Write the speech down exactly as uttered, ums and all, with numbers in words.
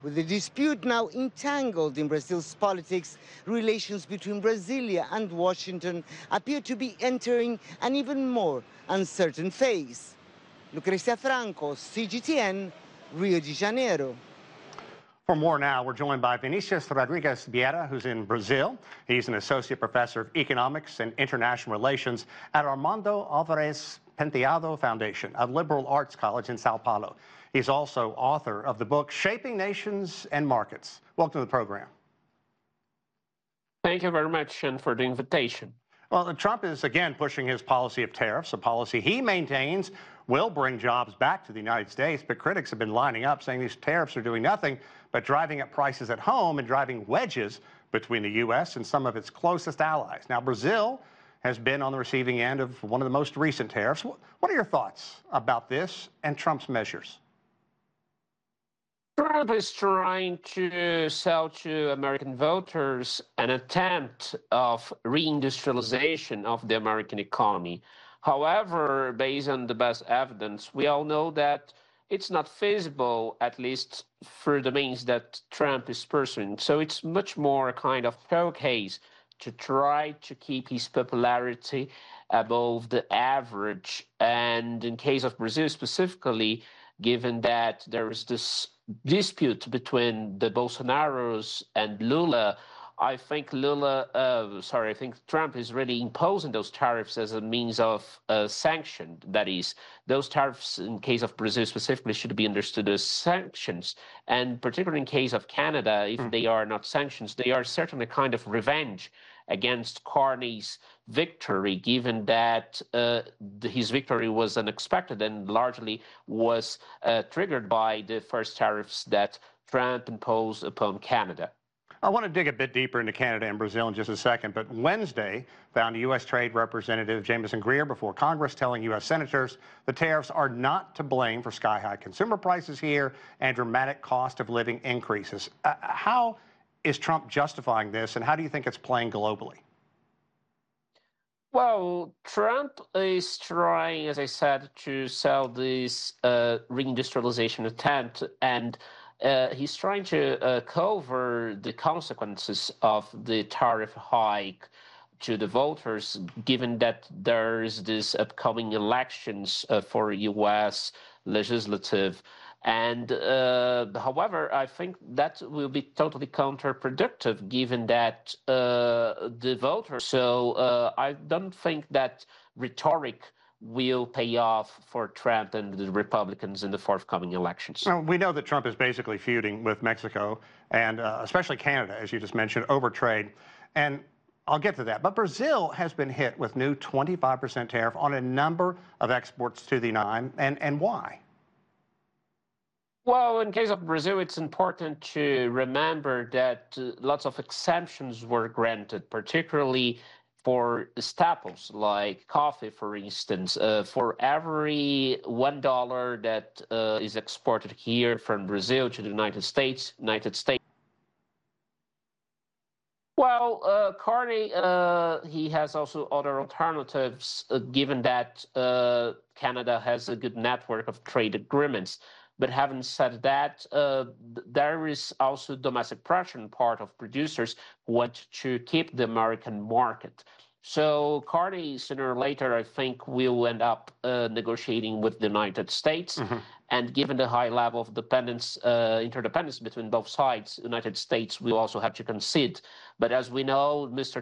With the dispute now entangled in Brazil's politics, relations between Brasilia and Washington appear to be entering an even more uncertain phase. Lucrecia Franco, C G T N, Rio de Janeiro. For more now, we're joined by Vinicius Rodrigues Vieira, who's in Brazil. He's an associate professor of economics and international relations at Armando Alvarez Penteado Foundation, a liberal arts college in Sao Paulo. He's also author of the book Shaping Nations and Markets. Welcome to the program. Thank you very much, and for the invitation. Well, Trump is again pushing his policy of tariffs, a policy he maintains will bring jobs back to the United States, but critics have been lining up saying these tariffs are doing nothing but driving up prices at home and driving wedges between the U S and some of its closest allies. Now, Brazil has been on the receiving end of one of the most recent tariffs. What are your thoughts about this and Trump's measures? Trump is trying to sell to American voters an attempt of reindustrialization of the American economy. However, based on the best evidence, we all know that it's not feasible, at least for the means that Trump is pursuing. So it's much more a kind of showcase to try to keep his popularity above the average. And in case of Brazil specifically, given that there is this dispute between the Bolsonaros and Lula, I think Lula, uh, sorry, I think Trump is really imposing those tariffs as a means of uh, sanction. That is, those tariffs in case of Brazil specifically should be understood as sanctions. And particularly in case of Canada, if mm. they are not sanctions, they are certainly a kind of revenge against Carney's victory, given that uh, his victory was unexpected and largely was uh, triggered by the first tariffs that Trump imposed upon Canada. I want to dig a bit deeper into Canada and Brazil in just a second, but Wednesday found U S Trade Representative Jamieson Greer before Congress telling U S senators the tariffs are not to blame for sky-high consumer prices here and dramatic cost of living increases. Uh, how is Trump justifying this, and how do you think it's playing globally? Well, Trump is trying, as I said, to sell this uh, reindustrialization attempt, and Uh, he's trying to uh, cover the consequences of the tariff hike to the voters, given that there's this upcoming elections uh, for U S legislative. And uh, however, I think that will be totally counterproductive, given that uh, the voters. So uh, I don't think that rhetoric will pay off for Trump and the Republicans in the forthcoming elections. Now, we know that Trump is basically feuding with Mexico and uh, especially Canada, as you just mentioned, over trade. And I'll get to that. But Brazil has been hit with new twenty-five percent tariff on a number of exports to the United States. And, and why? Well, in case of Brazil, it's important to remember that uh, lots of exemptions were granted, particularly for staples like coffee, for instance. Uh, for every one dollar that uh, is exported here from Brazil to the United States, United States. Well, uh, Carney, uh, he has also other alternatives, uh, given that uh, Canada has a good network of trade agreements. But having said that, uh, there is also domestic pressure on part of producers who want to keep the American market. So Carney, sooner or later, I think, will end up uh, negotiating with the United States. Mm-hmm. And given the high level of dependence, uh, interdependence between both sides, the United States will also have to concede. But as we know, Mister